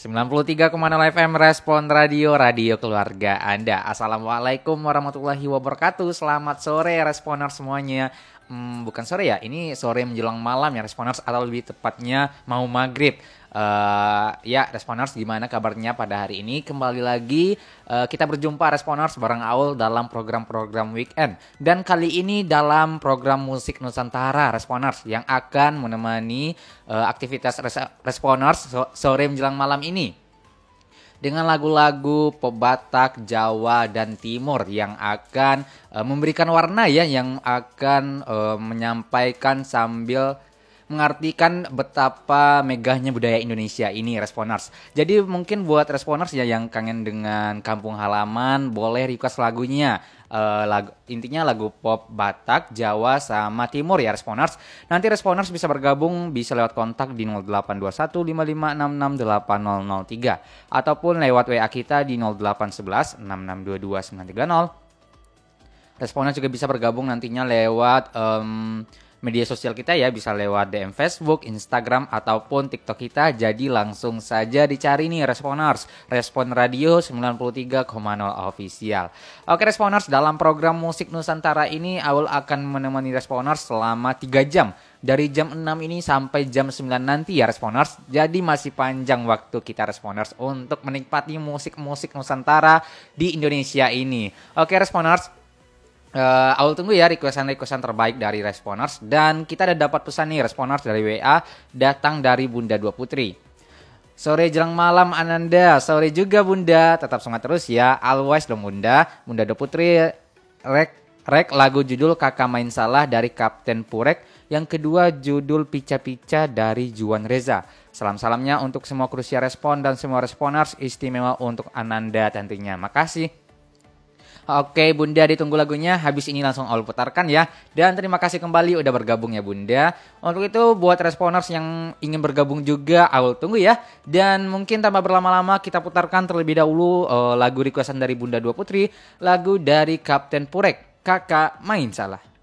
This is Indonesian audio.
93,0 FM Respon Radio, radio keluarga Anda. Assalamualaikum warahmatullahi wabarakatuh. Selamat sore Responers semuanya. Bukan sore ya, ini sore menjelang malam ya Responers, atau lebih tepatnya mau maghrib. Ya Responers, gimana kabarnya pada hari ini? Kembali lagi kita berjumpa Responers bareng Aul dalam program-program weekend. Dan kali ini dalam program Musik Nusantara Responers yang akan menemani aktivitas Responers sore menjelang malam ini dengan lagu-lagu pop Batak, Jawa, dan Timur yang akan memberikan warna ya, yang akan menyampaikan sambil mengartikan betapa megahnya budaya Indonesia ini Responers. Jadi mungkin buat Responers ya yang kangen dengan kampung halaman, boleh request lagunya. Intinya lagu pop Batak, Jawa, sama Timur ya Responers. Nanti Responers bisa bergabung, bisa lewat kontak di 082155668003 ataupun lewat WA kita di 08116622 930. Responers juga bisa bergabung nantinya lewat media sosial kita ya, bisa lewat DM Facebook, Instagram, ataupun TikTok kita. Jadi langsung saja dicari nih Responers, Respon Radio 93,0 Official. Oke Responers, dalam program Musik Nusantara ini Aul akan menemani Responers selama 3 jam. Dari jam 6 ini sampai jam 9 nanti ya Responers. Jadi masih panjang waktu kita Responers untuk menikmati musik-musik Nusantara di Indonesia ini. Oke Responers, Aul tunggu ya requestan terbaik dari Responers. Dan kita ada dapat pesan nih Responers dari WA, datang dari Bunda Dua Putri. Sore jelang malam Ananda, sore juga Bunda, tetap semangat terus ya, always dong Bunda. Bunda Dua Putri rek lagu judul Kakak Main Salah dari Kapten Purek. Yang kedua judul Pica-Pica dari Juan Reza. Salam-salamnya untuk semua krusia Respon dan semua Responers, istimewa untuk Ananda tentunya. Makasih. Oke Bunda, ditunggu lagunya, habis ini langsung Aul putarkan ya. Dan terima kasih kembali udah bergabung ya Bunda. Untuk itu buat Responers yang ingin bergabung juga Aul tunggu ya. Dan mungkin tanpa berlama-lama kita putarkan terlebih dahulu lagu requestan dari Bunda Dua Putri, lagu dari Kapten Purek, Kakak Main Salah.